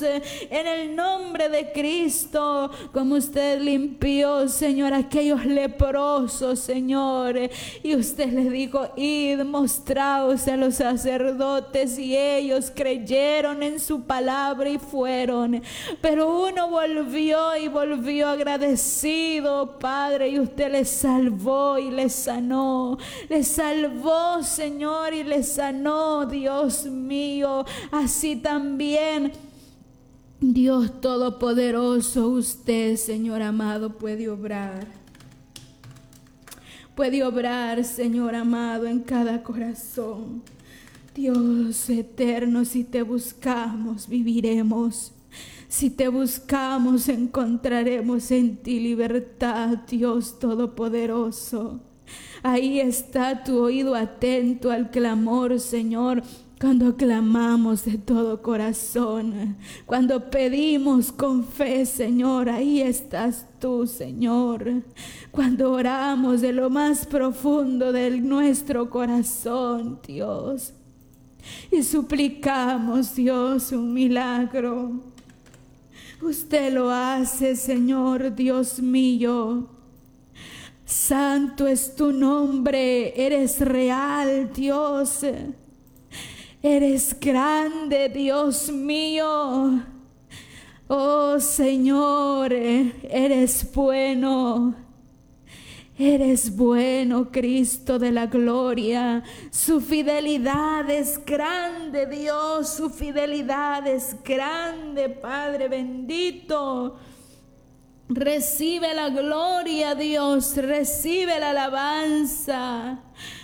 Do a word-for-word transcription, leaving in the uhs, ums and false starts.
En el nombre de Cristo, como usted limpió, Señor, aquellos leprosos, Señor, y usted les dijo: id, mostraos a los sacerdotes, y ellos creyeron en su palabra y fueron. Pero uno volvió y volvió agradecido, Padre, y usted les salvó y les sanó. Les salvó, Señor, y les sanó, Dios mío. Así también, Dios Todopoderoso, usted, Señor amado, puede obrar. Puede obrar, Señor amado, en cada corazón. Dios eterno, si te buscamos, viviremos. Si te buscamos, encontraremos en ti libertad, Dios Todopoderoso. Ahí está tu oído atento al clamor, Señor, cuando clamamos de todo corazón, cuando pedimos con fe, Señor, ahí estás tú, Señor. Cuando oramos de lo más profundo de nuestro corazón, Dios, y suplicamos, Dios, un milagro, usted lo hace, Señor, Dios mío. Santo es tu nombre, eres real, Dios. Eres grande, Dios mío. Oh Señor, eres bueno. Eres bueno, Cristo de la gloria. Su fidelidad es grande, Dios. Su fidelidad es grande, Padre bendito. Recibe la gloria, Dios. Recibe la alabanza.